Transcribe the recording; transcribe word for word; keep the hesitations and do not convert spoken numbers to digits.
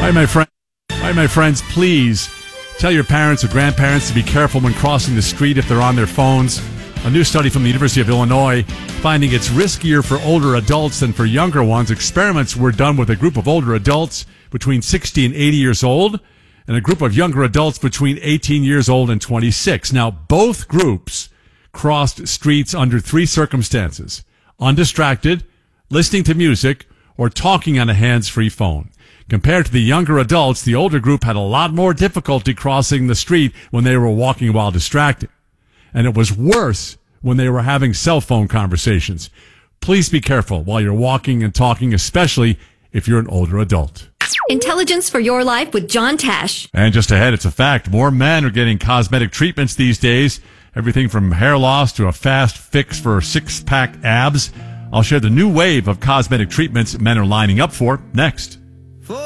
Hi, my friend. Hi, my friends. Please tell your parents or grandparents to be careful when crossing the street if they're on their phones. A new study from the University of Illinois finding it's riskier for older adults than for younger ones. Experiments were done with a group of older adults between sixty and eighty years old and a group of younger adults between eighteen years old and twenty-six. Now, both groups crossed streets under three circumstances: undistracted, listening to music, or talking on a hands-free phone. Compared to the younger adults, the older group had a lot more difficulty crossing the street when they were walking while distracted. And it was worse when they were having cell phone conversations. Please be careful while you're walking and talking, especially if you're an older adult. Intelligence for your life with John Tash. And just ahead, it's a fact. More men are getting cosmetic treatments these days. Everything from hair loss to a fast fix for six-pack abs. I'll share the new wave of cosmetic treatments men are lining up for next.